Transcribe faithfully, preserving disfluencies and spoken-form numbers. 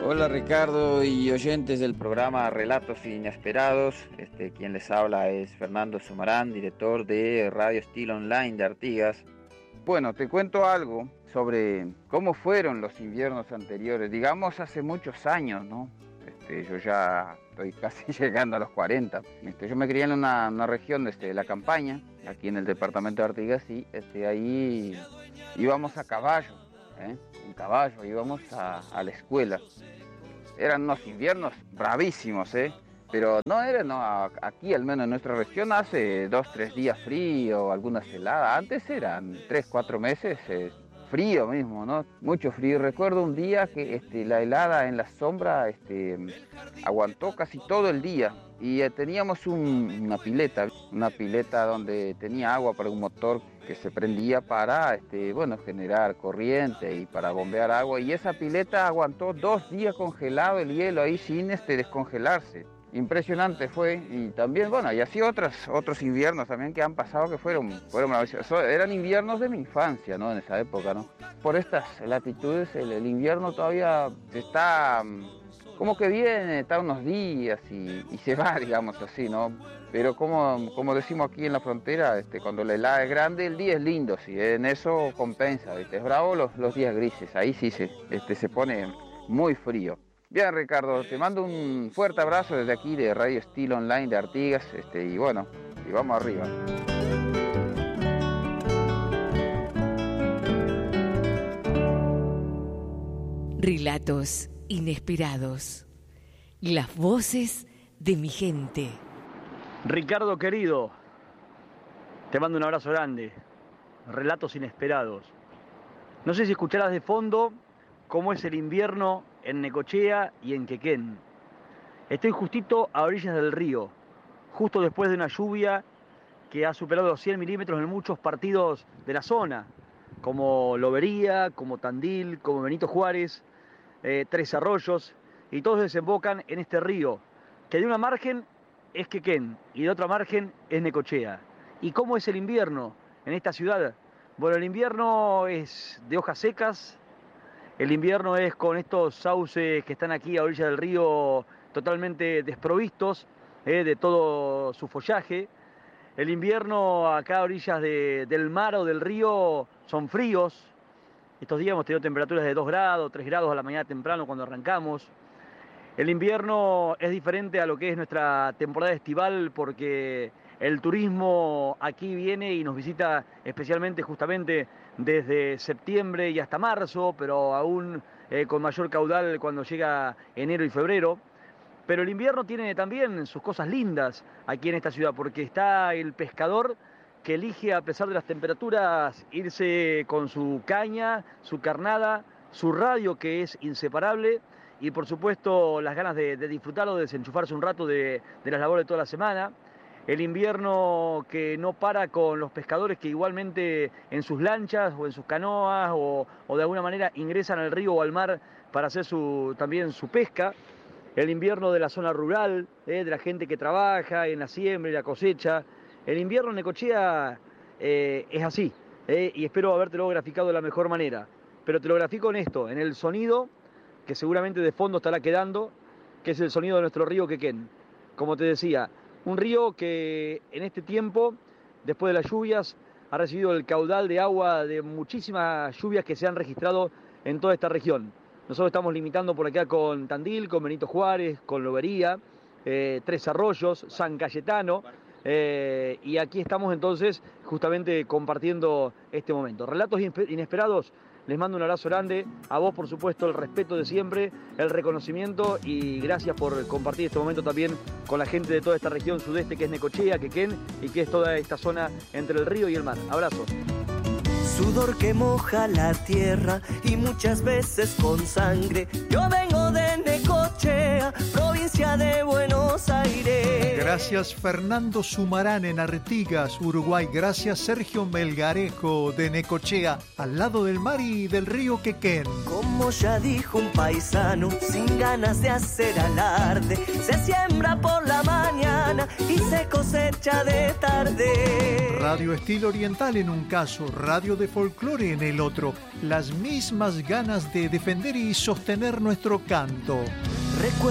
Hola Ricardo y oyentes del programa Relatos Inesperados. Este, quien les habla es Fernando Sumarán, director de Radio Estilo Online de Artigas. Bueno, te cuento algo sobre cómo fueron los inviernos anteriores, digamos hace muchos años, ¿no? Este, yo ya estoy casi llegando a los cuarenta. Este, yo me crié en una, una región de este, la Campaña, aquí en el departamento de Artigas, y este, ahí íbamos a caballo, ¿eh? En caballo, íbamos a, a la escuela. Eran unos inviernos bravísimos, ¿eh? Pero no era, no, aquí al menos en nuestra región hace dos, tres días frío, algunas heladas. Antes eran tres, cuatro meses eh, frío mismo, ¿no? Mucho frío. Recuerdo un día que este, la helada en la sombra este, aguantó casi todo el día. Y eh, teníamos un, una pileta, una pileta donde tenía agua para un motor que se prendía para, este, bueno, generar corriente y para bombear agua. Y esa pileta aguantó dos días congelado el hielo ahí sin este, descongelarse. Impresionante fue. Y también, bueno, y así otros, otros inviernos también que han pasado que fueron, fueron maravillosos. Eran inviernos de mi infancia, ¿no? En esa época, ¿no? Por estas latitudes el, el invierno todavía está como que viene, está unos días y, y se va, digamos así, ¿no? Pero como, como decimos aquí en la frontera, este, cuando la helada es grande, el día es lindo, sí, en eso compensa, ¿viste? Es bravo los, los días grises, ahí sí se, este, se pone muy frío. Bien, Ricardo, te mando un fuerte abrazo desde aquí de Radio Estilo Online de Artigas, este, y bueno, y vamos arriba. Relatos inesperados. Las voces de mi gente. Ricardo querido, te mando un abrazo grande. Relatos inesperados. No sé si escucharás de fondo cómo es el invierno en Necochea y en Quequén. Estoy justito a orillas del río, justo después de una lluvia que ha superado los cien milímetros en muchos partidos de la zona, como Lobería, como Tandil, como Benito Juárez, eh, Tres Arroyos, y todos desembocan en este río, que de una margen es Quequén y de otra margen es Necochea. ¿Y cómo es el invierno en esta ciudad? Bueno, el invierno es de hojas secas, el invierno es con estos sauces que están aquí a orilla del río totalmente desprovistos eh, de todo su follaje. El invierno acá a orillas de, del mar o del río son fríos. Estos días hemos tenido temperaturas de dos grados, tres grados a la mañana temprano cuando arrancamos. El invierno es diferente a lo que es nuestra temporada estival porque el turismo aquí viene y nos visita especialmente justamente desde septiembre y hasta marzo, pero aún eh, con mayor caudal cuando llega enero y febrero. Pero el invierno tiene también sus cosas lindas aquí en esta ciudad porque está el pescador que elige, a pesar de las temperaturas, irse con su caña, su carnada, su radio que es inseparable y por supuesto las ganas de, de disfrutar o de desenchufarse un rato de, de las labores de toda la semana. El invierno que no para con los pescadores que igualmente en sus lanchas o en sus canoas o, o de alguna manera ingresan al río o al mar para hacer su, también su pesca. El invierno de la zona rural, eh, de la gente que trabaja en la siembra y la cosecha. El invierno en Necochea eh, es así, eh, y espero habértelo graficado de la mejor manera. Pero te lo grafico en esto, en el sonido que seguramente de fondo estará quedando, que es el sonido de nuestro río Quequén. Como te decía, un río que en este tiempo, después de las lluvias, ha recibido el caudal de agua de muchísimas lluvias que se han registrado en toda esta región. Nosotros estamos limitando por acá con Tandil, con Benito Juárez, con Lobería, eh, Tres Arroyos, San Cayetano, eh, y aquí estamos entonces justamente compartiendo este momento. Relatos inesperados. Les mando un abrazo grande, a vos por supuesto el respeto de siempre, el reconocimiento y gracias por compartir este momento también con la gente de toda esta región sudeste que es Necochea, Quequén y que es toda esta zona entre el río y el mar. Abrazo. Sudor que moja la tierra y muchas veces con sangre. Yo vengo de Necochea, provincia de Buenos Aires. Gracias Fernando Sumarán en Artigas, Uruguay. Gracias Sergio Melgarejo de Necochea, al lado del mar y del río Quequén. Como ya dijo un paisano, sin ganas de hacer alarde, se siembra por la mañana y se cosecha de tarde. Radio Estilo Oriental en un caso, radio de folclore en el otro. Las mismas ganas de defender y sostener nuestro canto. Recuerda